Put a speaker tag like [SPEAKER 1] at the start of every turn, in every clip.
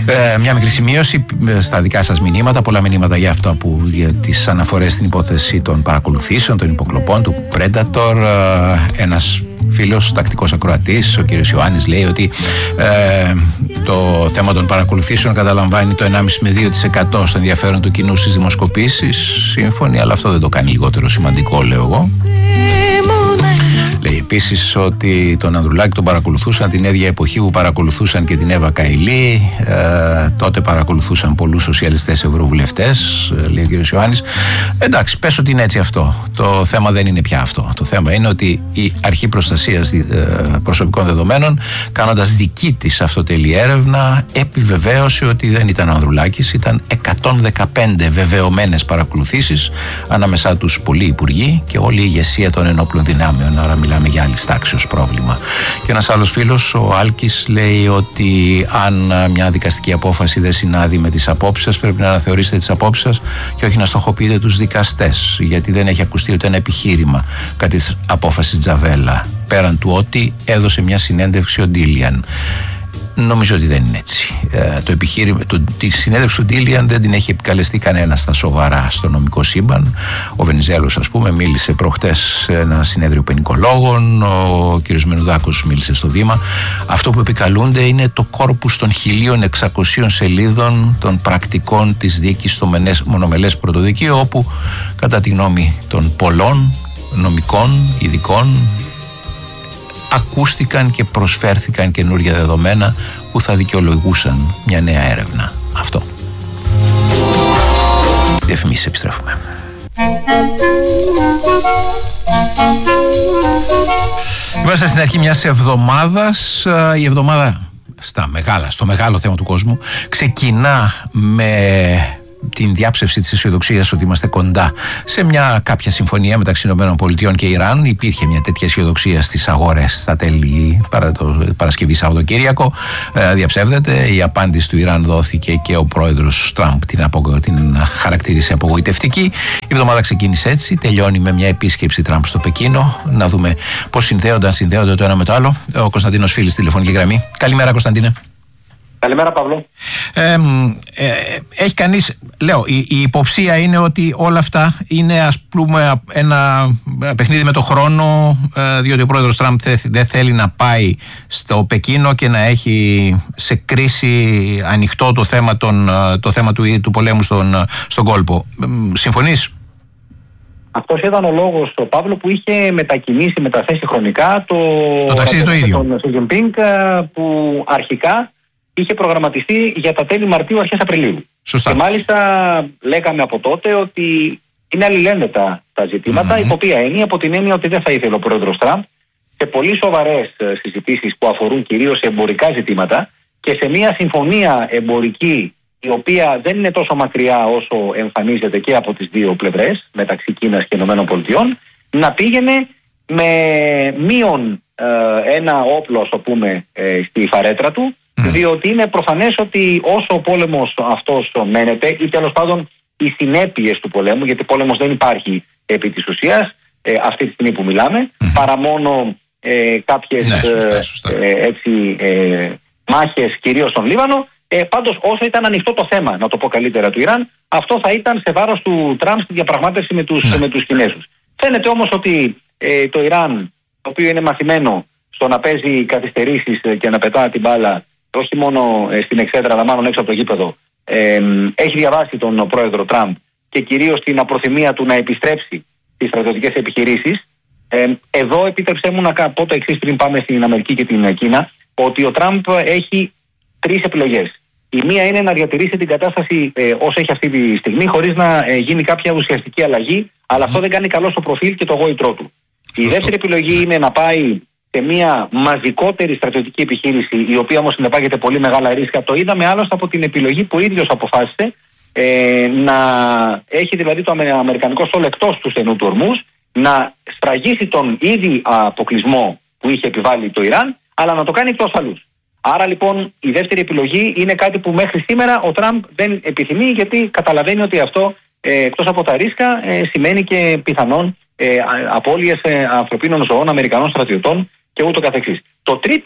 [SPEAKER 1] Μια μικρή σημείωση στα δικά σας μηνύματα, πολλά μηνύματα για τις αναφορές στην υπόθεση των παρακολουθήσεων, των υποκλοπών, του Predator. Ένας φίλος, τακτικός ακροατής, ο κύριος Ιωάννης, λέει ότι το θέμα των παρακολουθήσεων καταλαμβάνει το 1,5 με 2% στο ενδιαφέρον του κοινού στις δημοσκοπήσεις. Σύμφωνοι, αλλά αυτό δεν το κάνει λιγότερο σημαντικό, λέω εγώ. Λέει επίσης ότι τον Ανδρουλάκη τον παρακολουθούσαν την ίδια εποχή που παρακολουθούσαν και την Εύα Καηλή. Τότε παρακολουθούσαν πολλούς σοσιαλιστές ευρωβουλευτές, λέει ο κ. Ιωάννης. Εντάξει, πες ότι είναι έτσι αυτό. Το θέμα δεν είναι πια αυτό. Το θέμα είναι ότι η Αρχή Προστασίας Προσωπικών Δεδομένων, κάνοντας δική της αυτοτελή έρευνα, επιβεβαίωσε ότι δεν ήταν ο Ανδρουλάκης. Ήταν 115 βεβαιωμένες παρακολουθήσεις, ανάμεσά τους πολλοί υπουργοί και όλη η ηγεσία των ενόπλων δυνάμεων. Άρα μιλάμε για άλλη τάξεως πρόβλημα. Και ένας άλλος φίλος, ο Άλκης, λέει ότι αν μια δικαστική απόφαση δεν συνάδει με τις απόψεις σας, πρέπει να αναθεωρήσετε τις απόψεις σας και όχι να στοχοποιείτε τους δικαστές, γιατί δεν έχει ακουστεί ούτε ένα επιχείρημα κατά της απόφασης Τζαβέλα, πέραν του ότι έδωσε μια συνέντευξη ο Ντίλιαν. Νομίζω ότι δεν είναι έτσι. Τη συνέντευξη του Ντίλιαν δεν την έχει επικαλεστεί κανένα στα σοβαρά στο νομικό σύμπαν. Ο Βενιζέλος, ας πούμε, μίλησε προχτές σε ένα συνέδριο πενικολόγων. Ο κ. Μενουδάκος μίλησε στο Βήμα. Αυτό που επικαλούνται είναι το κόρπους των 1.600 σελίδων των πρακτικών της δίκης στο μονομελές πρωτοδικείο, όπου κατά τη γνώμη των πολλών νομικών, ειδικών, ακούστηκαν και προσφέρθηκαν καινούργια δεδομένα που θα δικαιολογούσαν μια νέα έρευνα. Αυτό. Διαφημίσεις, επιστρέφουμε. Είμαστε στην αρχή μιας εβδομάδας. Η εβδομάδα στο μεγάλο θέμα του κόσμου ξεκινά με την διάψευση της αισιοδοξίας ότι είμαστε κοντά σε μια κάποια συμφωνία μεταξύ ΗΠΑ και Ιράν. Υπήρχε μια τέτοια αισιοδοξία στις αγορές στα τέλη Παρασκευή Σαββατοκύριακο. Διαψεύδεται. Η απάντηση του Ιράν δόθηκε και ο πρόεδρος Τραμπ την χαρακτήρισε απογοητευτική. Η εβδομάδα ξεκίνησε έτσι. Τελειώνει με μια επίσκεψη Τραμπ στο Πεκίνο. Να δούμε πώς συνδέονται το ένα με το άλλο. Ο Κωνσταντίνος Φίλης, τηλεφωνική γραμμή. Καλημέρα, Κωνσταντίνε.
[SPEAKER 2] Καλημέρα, Παύλο.
[SPEAKER 1] Έχει κανείς, λέω, η υποψία είναι ότι όλα αυτά είναι, ας πούμε, ένα παιχνίδι με το χρόνο, διότι ο πρόεδρος Τραμπ δεν θέλει να πάει στο Πεκίνο και να έχει σε κρίση ανοιχτό το θέμα του πολέμου στον κόλπο. Συμφωνείς?
[SPEAKER 2] Αυτός ήταν ο λόγος, Παύλο, που είχε μεταθέσει χρονικά
[SPEAKER 1] το ταξίδι το ίδιο
[SPEAKER 2] τον Σι Τζινπίνγκ, που αρχικά είχε προγραμματιστεί για τα τέλη Μαρτίου, αρχές Απριλίου.
[SPEAKER 1] Σωστά.
[SPEAKER 2] Και μάλιστα λέγαμε από τότε ότι είναι αλληλένδετα τα ζητήματα, υπό ποια έννοια? Από την έννοια ότι δεν θα ήθελε ο πρόεδρος Τραμπ σε πολύ σοβαρές συζητήσεις που αφορούν κυρίως σε εμπορικά ζητήματα και σε μια συμφωνία εμπορική η οποία δεν είναι τόσο μακριά όσο εμφανίζεται και από τις δύο πλευρές, μεταξύ Κίνας και ΗΠΑ, να πήγαινε με μείον ένα όπλο, ας το πούμε, στη φαρέτρα του, διότι είναι προφανές ότι όσο ο πόλεμος αυτός μένεται, ή τέλος πάντων οι συνέπειες του πολέμου, γιατί πόλεμος δεν υπάρχει επί της ουσίας αυτή τη στιγμή που μιλάμε, παρά μόνο κάποιες μάχες κυρίως στον Λίβανο. Πάντως, όσο ήταν ανοιχτό το θέμα, να το πω καλύτερα, του Ιράν, αυτό θα ήταν σε βάρος του Τραμπ στη διαπραγμάτευση με τους Κινέζους. Φαίνεται όμως ότι το Ιράν, το οποίο είναι μαθημένο στο να παίζει καθυστερήσεις και να πετά την μπάλα όχι μόνο στην εξέδρα, αλλά μάλλον έξω από το γήπεδο, έχει διαβάσει τον πρόεδρο Τραμπ και κυρίως την απροθυμία του να επιστρέψει στις στρατιωτικές επιχειρήσεις. Εδώ επιτρέψέ μου να πω το εξής πριν πάμε στην Αμερική και την Κίνα, ότι ο Τραμπ έχει τρεις επιλογές. Η μία είναι να διατηρήσει την κατάσταση όσο έχει αυτή τη στιγμή, χωρίς να γίνει κάποια ουσιαστική αλλαγή, αλλά αυτό δεν κάνει καλό στο προφίλ και το γόητρό του. Η δεύτερη επιλογή είναι να πάει σε μια μαζικότερη στρατιωτική επιχείρηση, η οποία όμως συνεπάγεται πολύ μεγάλα ρίσκα. Το είδαμε άλλωστε από την επιλογή που ο ίδιος αποφάσισε, να έχει δηλαδή το αμερικανικό στόλο εκτός του στενού του Ορμούζ, να σφραγίσει τον ήδη αποκλεισμό που είχε επιβάλει το Ιράν, αλλά να το κάνει εκτός ασφαλούς. Άρα λοιπόν η δεύτερη επιλογή είναι κάτι που μέχρι σήμερα ο Τραμπ δεν επιθυμεί, γιατί καταλαβαίνει ότι αυτό εκτός από τα ρίσκα σημαίνει και πιθανόν απώλειες ανθρωπίνων ζωών, Αμερικανών στρατιωτών και ούτω καθεξής. Το τρίτο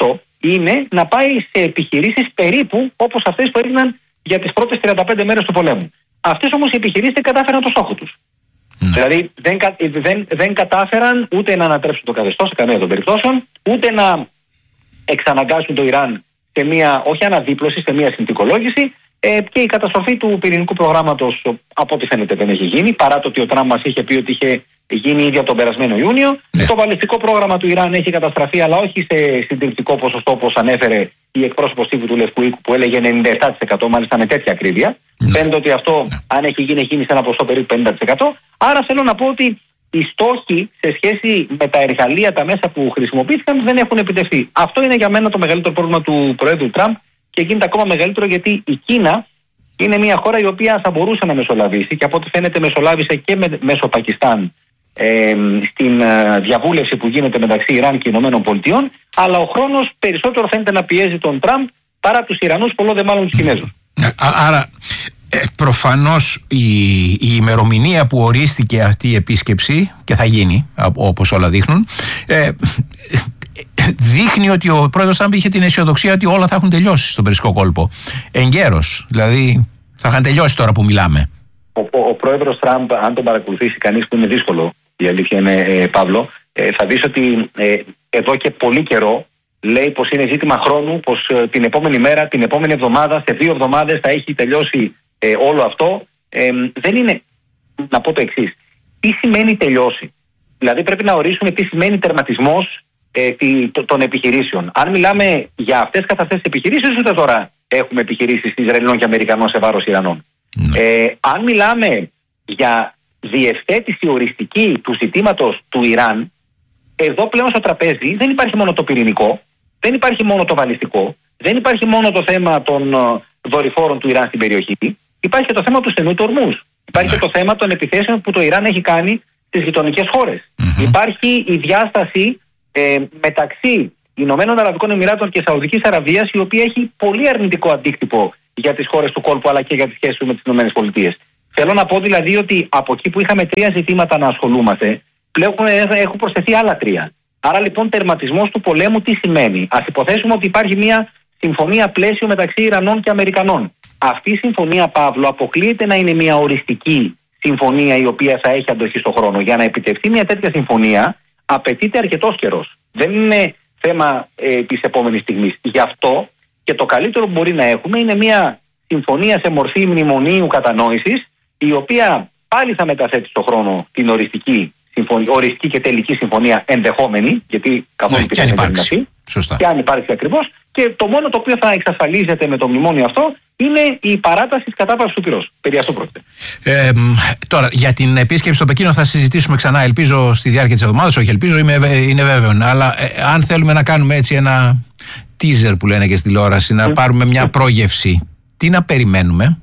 [SPEAKER 2] είναι να πάει σε επιχειρήσεις περίπου όπως αυτές που έγιναν για τις πρώτες 35 μέρες του πολέμου. Αυτές όμως οι επιχειρήσεις δεν κατάφεραν το στόχο τους. Δηλαδή δεν κατάφεραν ούτε να ανατρέψουν το καθεστώς σε καμία των περιπτώσεων, ούτε να εξαναγκάσουν το Ιράν σε μια, όχι αναδίπλωση, σε μια συνθηκολόγηση, και η καταστροφή του πυρηνικού προγράμματος, από ό,τι φαίνεται, δεν έχει γίνει, παρά το ότι ο Τραμπ μας είχε πει ότι είχε γίνει ήδη από τον περασμένο Ιούνιο. Το βαλιστικό πρόγραμμα του Ιράν έχει καταστραφεί, αλλά όχι σε συντριπτικό ποσοστό όπως ανέφερε η εκπρόσωπος τύπου του Λευκού Οίκου, που έλεγε 97%, μάλιστα με τέτοια ακρίβεια. Φαίνεται ότι αυτό, αν έχει γίνει σε ένα ποσοστό περίπου 50%. Άρα θέλω να πω ότι οι στόχοι σε σχέση με τα εργαλεία, τα μέσα που χρησιμοποιήθηκαν, δεν έχουν επιτευχθεί. Αυτό είναι για μένα το μεγαλύτερο πρόβλημα του Προέδρου Τραμπ, και γίνεται ακόμα μεγαλύτερο γιατί η Κίνα είναι μια χώρα η οποία θα μπορούσε να μεσολαβήσει, και από ό,τι φαίνεται μεσολάβησε και μέσω Πακιστάν στην διαβούλευση που γίνεται μεταξύ Ιράν και Ηνωμένων Πολιτειών, αλλά ο χρόνος περισσότερο φαίνεται να πιέζει τον Τραμπ παρά τους Ιρανούς, πολλό δε μάλλον τους Κινέζους.
[SPEAKER 1] Άρα προφανώς η ημερομηνία που ορίστηκε αυτή η επίσκεψη, και θα γίνει όπως όλα δείχνουν, δείχνει ότι ο πρόεδρος Τραμπ είχε την αισιοδοξία ότι όλα θα έχουν τελειώσει στον Περσικό κόλπο εγκαίρως, δηλαδή θα είχαν τελειώσει τώρα που μιλάμε.
[SPEAKER 2] Ο πρόεδρος Τραμπ, αν τον παρακολουθήσει κανείς, που είναι δύσκολο, η αλήθεια είναι, Παύλο, θα δεις ότι εδώ και πολύ καιρό λέει πως είναι ζήτημα χρόνου, πως την επόμενη μέρα, την επόμενη εβδομάδα, σε 2 εβδομάδες θα έχει τελειώσει όλο αυτό. Δεν είναι, να πω το εξής, τι σημαίνει τελειώσει. Δηλαδή πρέπει να ορίσουμε τι σημαίνει τερματισμός των επιχειρήσεων. Αν μιλάμε για αυτές καθ' αυτές τις επιχειρήσεις, ούτε τώρα έχουμε επιχειρήσεις Ισραηλινών και Αμερικανών σε βάρος Ιρανών. Αν μιλάμε για διευθέτηση οριστική του ζητήματος του Ιράν, εδώ πλέον στο τραπέζι δεν υπάρχει μόνο το πυρηνικό, δεν υπάρχει μόνο το βαλιστικό, δεν υπάρχει μόνο το θέμα των δορυφόρων του Ιράν στην περιοχή, υπάρχει και το θέμα του στενού του Ορμούζ. Υπάρχει και το θέμα των επιθέσεων που το Ιράν έχει κάνει στις γειτονικές χώρες. Υπάρχει η διάσταση μεταξύ Ηνωμένων Αραβικών Εμιράτων και Σαουδικής Αραβίας, η οποία έχει πολύ αρνητικό αντίκτυπο για τις χώρες του κόλπου, αλλά και για τις σχέσεις με τις ΗΠΑ. Θέλω να πω δηλαδή ότι από εκεί που είχαμε 3 ζητήματα να ασχολούμαστε, πλέον έχουν προσθεθεί άλλα 3. Άρα λοιπόν τερματισμός του πολέμου τι σημαίνει? Ας υποθέσουμε ότι υπάρχει μια συμφωνία πλαίσιο μεταξύ Ιρανών και Αμερικανών. Αυτή η συμφωνία, Παύλο, αποκλείεται να είναι μια οριστική συμφωνία η οποία θα έχει αντοχή στον χρόνο. Για να επιτευχθεί μια τέτοια συμφωνία απαιτείται αρκετός καιρός. Δεν είναι θέμα της επόμενης στιγμής. Γι' αυτό και το καλύτερο που μπορεί να έχουμε είναι μια συμφωνία σε μορφή μνημονίου κατανόησης, η οποία πάλι θα μεταθέτει στον χρόνο την οριστική και τελική συμφωνία ενδεχόμενη, γιατί καθόλου
[SPEAKER 1] και αν υπάρξει.
[SPEAKER 2] Και αν υπάρξει ακριβώς. Και το μόνο το οποίο θα εξασφαλίζεται με το μνημόνιο αυτό είναι η παράταση της κατάπαυσης του πυρός. Περί αυτού πρόκειται.
[SPEAKER 1] Τώρα, για την επίσκεψη στο Πεκίνο θα συζητήσουμε ξανά, ελπίζω, στη διάρκεια της εβδομάδας. Όχι, ελπίζω, είναι βέβαιο. Αλλά αν θέλουμε να κάνουμε έτσι ένα teaser που λένε και στη τηλεόραση, να πάρουμε μια πρόγευση, τι να περιμένουμε?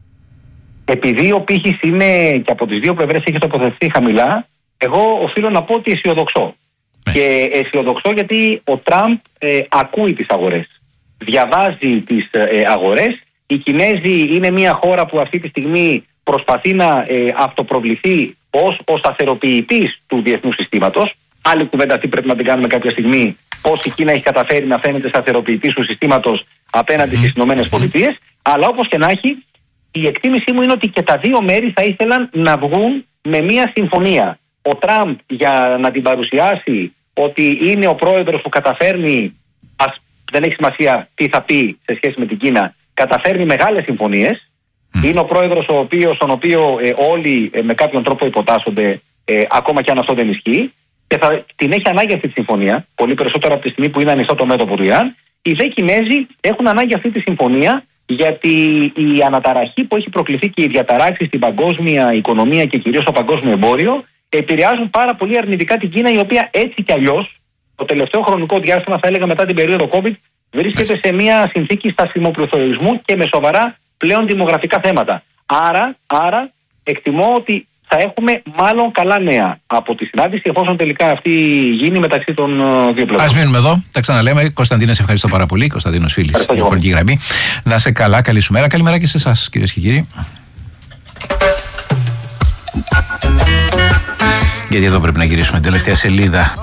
[SPEAKER 2] Επειδή ο πύχης είναι και από τις δύο πλευρές έχει τοποθετηθεί χαμηλά, εγώ οφείλω να πω ότι αισιοδοξώ. Και αισιοδοξώ γιατί ο Τραμπ ακούει τις αγορές, διαβάζει τις αγορές. Οι Κινέζοι είναι μια χώρα που αυτή τη στιγμή προσπαθεί να αυτοπροβληθεί ως ο σταθεροποιητής του διεθνούς συστήματος. Άλλη κουβέντα αυτή πρέπει να την κάνουμε κάποια στιγμή, πώς η Κίνα έχει καταφέρει να φαίνεται σταθεροποιητής του συστήματος απέναντι στις ΗΠΑ. Αλλά όπως και να έχει, η εκτίμησή μου είναι ότι και τα δύο μέρη θα ήθελαν να βγουν με μια συμφωνία. Ο Τραμπ, για να την παρουσιάσει ότι είναι ο πρόεδρος που καταφέρνει, δεν έχει σημασία τι θα πει σε σχέση με την Κίνα, καταφέρνει μεγάλες συμφωνίες. Είναι ο πρόεδρος στον οποίο όλοι με κάποιον τρόπο υποτάσσονται, ακόμα και αν αυτό δεν ισχύει, και θα την έχει ανάγκη αυτή τη συμφωνία, πολύ περισσότερο από τη στιγμή που είναι ανοιχτό το μέτωπο του Ιράν. Οι δε Κινέζοι έχουν ανάγκη αυτή τη συμφωνία, γιατί η αναταραχή που έχει προκληθεί και οι διαταράξεις στην παγκόσμια οικονομία και κυρίως στο παγκόσμιο εμπόριο επηρεάζουν πάρα πολύ αρνητικά την Κίνα, η οποία έτσι κι αλλιώς το τελευταίο χρονικό διάστημα, θα έλεγα μετά την περίοδο COVID, βρίσκεται σε μια συνθήκη στασιμοπληθωρισμού και με σοβαρά πλέον δημογραφικά θέματα. Άρα εκτιμώ ότι θα έχουμε μάλλον καλά νέα από τη συνάντηση, εφόσον τελικά αυτή γίνει μεταξύ των δύο πλευρών.
[SPEAKER 1] Ας μείνουμε εδώ, τα ξαναλέμε. Κωνσταντίνε, σε ευχαριστώ πάρα πολύ. Κωνσταντίνος Φίλης, στη τηλεφωνική γραμμή. Να σε καλά, καλή σου μέρα. Καλημέρα και σε εσάς, κυρίες και κύριοι. Γιατί εδώ πρέπει να γυρίσουμε τελευταία σελίδα.